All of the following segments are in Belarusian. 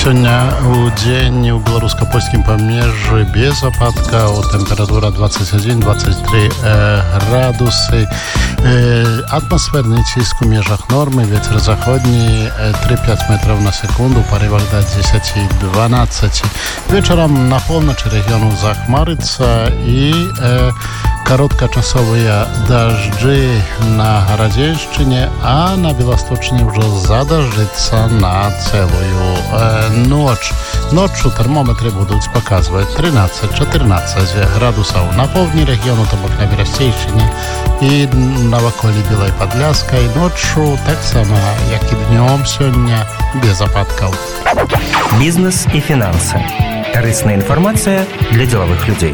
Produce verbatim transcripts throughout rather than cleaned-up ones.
Сегодня у день в белорусско-польском помежье без опадков, температура двадцать один - двадцать три э, градусы, э, атмосферный тиск в межах нормы, ветер заходний э, три - пять метров на секунду, порывах до десять - двенадцать. Вечером на полночь региону захмарится и э, короткочасовые дожди на Городенщине, а на Белосточине уже задождется на целую э, ночь. Ночью термометры будут показывать тринадцать - четырнадцать градусов на полдні региону, то на Берестейщине и на околі Белой Подляской. Ночью так само, як и днем сегодня, без опадков. Бизнес и финансы. Корыстная информация для деловых людей.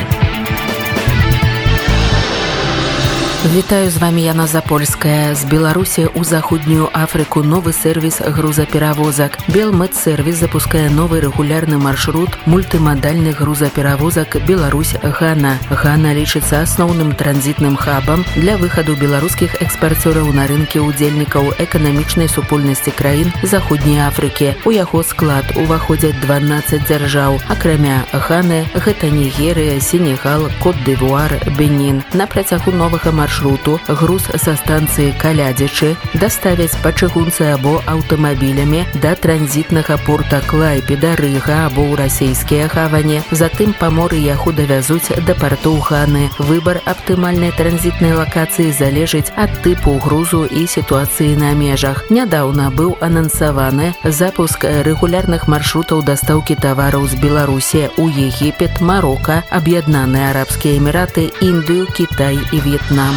Вітаю, з вами Яна Запольская. З Беларусі ў заходнюю Афрыку новы сервіс грузаперавозак. Белмедсервіс запускае новы рэгулярны маршрут мультымадальных грузаперавозак Беларусь-Гана. Гана лічыцца асноўным транзітным хабам для выхаду беларускіх экспарцёраў на рынкі ўдзельнікаў эканамічнай супольнасці краін заходняй Афрыкі. У яго склад уваходзяць дванаццаць дзяржаў. Акрамя Ганы, гэта Нігерыя, Сенегал, Кот-д'Івуар, Бенін. На працягу новага маршруту маршруту груз со станции Калядзічы доставяць па чыгунцы або аўтамабілямі да транзітнага порта Клайпеда, Рыга або ў расійскія гавані. Затым па моры яго давязуць да партоў Ганы. Выбар аптымальнай транзітнай лакацыі залежыць ад тыпу грузу і сітуацыі на межах. Нядаўна быў анансаваны запуск рэгулярных маршрутаў дастаўкі тавараў з Беларусі ў Егіпет, Марока, Аб'яднаныя Арабскія Эміраты, Індыю, Кітай і В'етнам.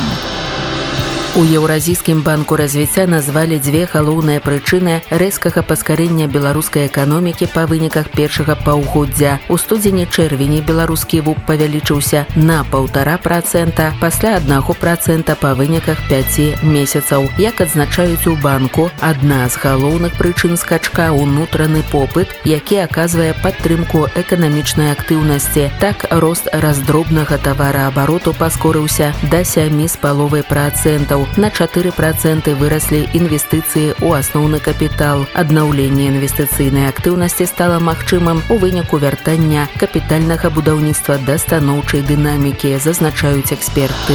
У Еўразійскім банку развіцця назвалі дзве галоўныя прычыны рэзкага паскарэння беларускай эканомікі па выніках першага паўгоддзя. У студзені-чэрвені беларускі вуп павялічыўся на паўтара працэнта, пасля аднаго працэнта па выніках пяці месяцаў. Як адзначаюць у банку, адна з галоўных прычын скачка ўнутраны попыт, які аказвае падтрымку эканамічнай актыўнасці. Так, рост раздробнага тавараабароту паскорыўся да сямі з паловай працэнтаў. На чатыры працэнты выраслі інвестыцыі ў асноўны капітал. Аднаўленне інвестыцыйнай актыўнасці стала магчымым у выніку вяртання капітальнага будаўніцтва да станоўчай дынамікі, зазначаюць эксперты.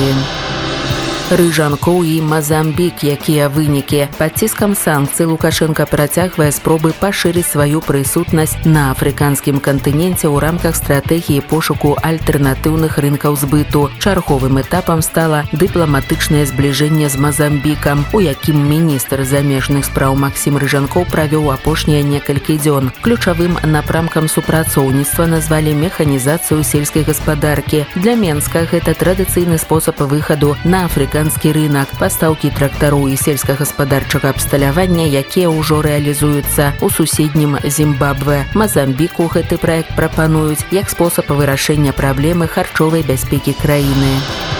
Рыжанкоў і Мазамбік, якія вынікі. Пад ціскам санкцый Лукашенка працягвае спробы пашырыць сваю прысутнасць на афрыканскім кантыненце ў рамках стратэгіі пошуку альтэрнатыўных рынкаў збыту. Чарговым этапам стала дыпламатычнае збліжэнне з Мазамбікам, у якім міністр замежных спраў Максім Рыжанкоў правёў апошнія некалькі дзён. Ключавым напрамкам супрацоўніцтва назвалі механізацыю сельскай гаспадаркі. Для Менска гэта традыцыйны спосаб выхаду на афрыканскі рынок, пастаўкі трактараў і сельскагаспадарчага абсталявання, якія ўжо рэалізуюцца ў суседнім Зімбабве. Мазамбіку гэты праект прапануюць як спосаб вырашэння праблемы харчовай бяспекі краіны.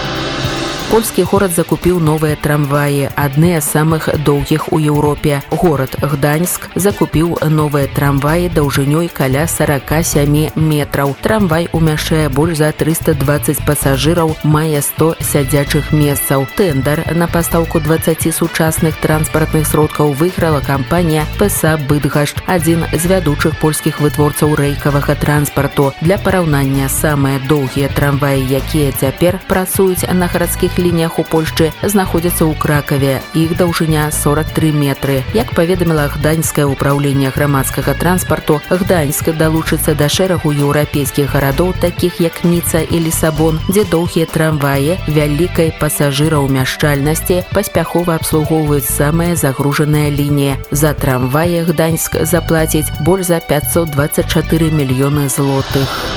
Польскі горад закупіў новыя трамваі, адныя з самых доўгіх у Еўропе. Горад Гданьск закупіў новыя трамваі даўжынёй каля сорока семи метраў. Трамвай умяшчае больш за трыста дваццаць пасажыраў, мае сто сядзячых месцаў. Тэндар на пастаўку дваццаці сучасных транспартных сродкаў выйграла кампанія ПСА «Быдгашт», адзін з вядучых польскіх вытворцаў рэйкавага транспарту. Для параўнання, самыя доўгія трамваі, якія цяпер працуюць на гарадскіх лініях у Польшчы, знаходзяцца ў Кракаве. Іх даўжыня сорок тры метры. Як паведаміла Гданьскае ўпраўленне грамадскага транспарту, Гданьск далучыцца да шэрагу еўрапейскіх гарадоў, такіх як Ніца і Лісабон, дзе доўгія трамваі вялікай пасажыраўмяшчальнасці паспяхова абслугоўваюць самыя загружаныя лініі. За трамваі Гданьск заплаціць больш за пятьсот двадцать четыре мільёны злотых.